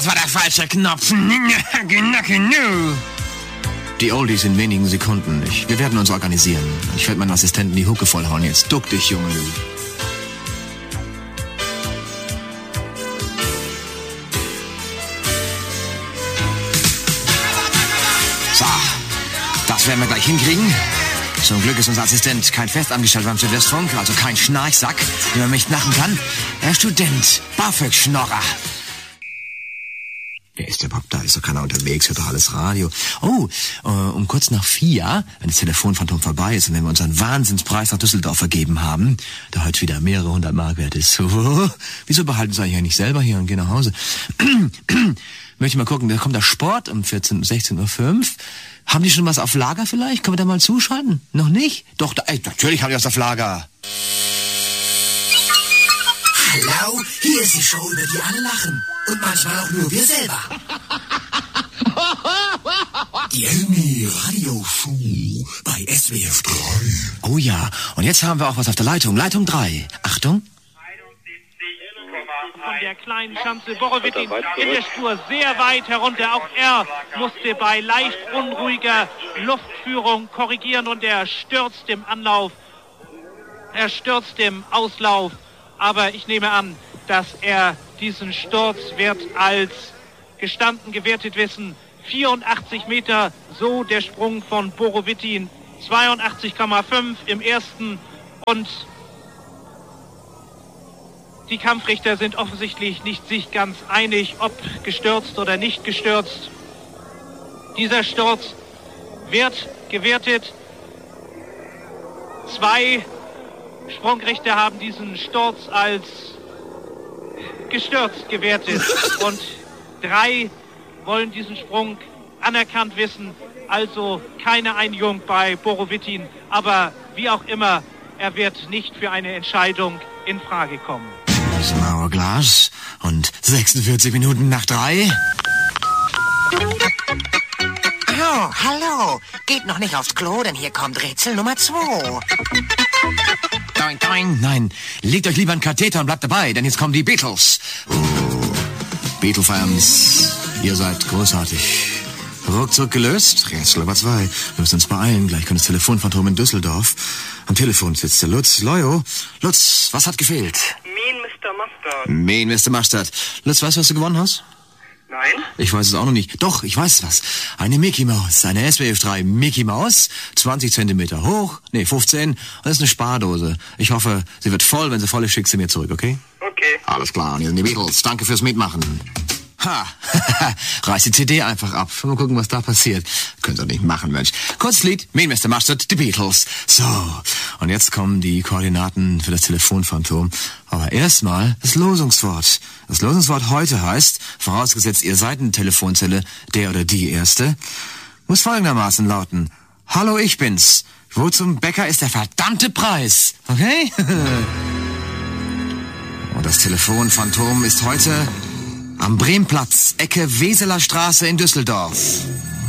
das war der falsche Knopf. Die Oldies in wenigen Sekunden. Wir werden uns organisieren. Ich werde meinen Assistenten die Hucke vollhauen. Jetzt duck dich, Junge. So, das werden wir gleich hinkriegen. Zum Glück ist unser Assistent kein Festangestellter beim Südwestfunk, also kein Schnarchsack, den man nicht nachen kann. Er ist Student, BAföG-Schnorrer. Wer ist der Bob? Da ist doch keiner unterwegs, hört doch alles Radio. Oh, um kurz nach 4, wenn das Telefonphantom vorbei ist und wenn wir unseren Wahnsinnspreis nach Düsseldorf vergeben haben, der heute wieder mehrere 100 Mark wert ist. Wieso behalten Sie eigentlich nicht selber hier und gehen nach Hause? Möchte mal gucken, da kommt der Sport um 16:05 Uhr. Haben die schon was auf Lager vielleicht? Können wir da mal zuschalten? Noch nicht? Doch, natürlich haben die was auf Lager. Hallo, hier ist die Show, über die alle lachen. Und manchmal auch nur wir selber. Die Elmi Radio Show bei SWF 3. Oh ja, und jetzt haben wir auch was auf der Leitung. Leitung 3. Achtung. Von der kleinen Schanze Borowittin in der Spur sehr weit herunter. Auch er musste bei leicht unruhiger Luftführung korrigieren und er stürzt im Anlauf. Er stürzt im Auslauf. Aber ich nehme an, dass er diesen Sturz wird als gestanden gewertet wissen. 84 Meter, so der Sprung von Borowittin. 82,5 im ersten und die Kampfrichter sind offensichtlich nicht sich ganz einig, ob gestürzt oder nicht gestürzt. Dieser Sturz wird gewertet. 2 Sprungrichter haben diesen Sturz als gestürzt gewertet und 3 wollen diesen Sprung anerkannt wissen. Also keine Einigung bei Borowittin, aber wie auch immer, er wird nicht für eine Entscheidung in Frage kommen. Das ist ein Hourglass und 46 Minuten nach 3. Oh, hallo. Geht noch nicht aufs Klo, denn hier kommt Rätsel Nummer 2. Doing, doing. Nein, legt euch lieber einen Katheter und bleibt dabei, denn jetzt kommen die Beatles. Beatle-Fans, ihr seid großartig. Ruckzuck gelöst. Rätsel Nummer 2. Wir müssen uns beeilen. Gleich kommt das Telefonphantom in Düsseldorf. Am Telefon sitzt der Lutz. Loyo. Lutz, was hat gefehlt? Mean Mr. Mustard. Lutz, weißt du, was du gewonnen hast? Nein. Ich weiß es auch noch nicht. Doch, ich weiß was. Eine Mickey Maus. Eine SWF 3 Mickey Maus. 20 Zentimeter hoch. Nee, 15. Und das ist eine Spardose. Ich hoffe, sie wird voll. Wenn sie voll ist, schick sie mir zurück, okay? Okay. Alles klar. Und hier sind die Beatles. Danke fürs Mitmachen. Ha, reiß die CD einfach ab. Mal gucken, was da passiert. Könnt ihr nicht machen, Mensch. Kurzes Lied, Mean Mr. Mustard, die Beatles. So, und jetzt kommen die Koordinaten für das Telefonphantom. Aber erstmal das Losungswort. Das Losungswort heute heißt, vorausgesetzt ihr seid eine Telefonzelle, der oder die Erste, muss folgendermaßen lauten. Hallo, ich bin's. Wo zum Bäcker ist der verdammte Preis? Okay? Und das Telefonphantom ist heute am Bremplatz, Ecke Weseler Straße in Düsseldorf.